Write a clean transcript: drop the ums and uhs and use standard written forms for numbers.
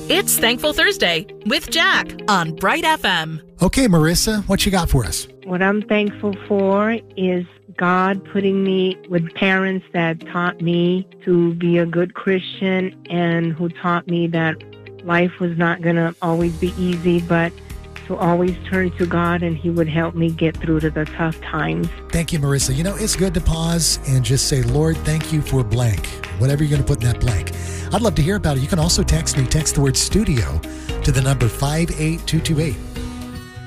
It's Thankful Thursday with Jack on Bright FM. Okay, Marissa, what you got for us? What I'm thankful for is God putting me with parents that taught me to be a good Christian and who taught me that life was not going to always be easy, but to always turn to God and He would help me get through to the tough times. Thank you, Marissa. You know, it's good to pause and just say, Lord, thank you for blank, whatever you're going to put in that blank. I'd love to hear about it. You can also text me. Text the word studio to the number 58228.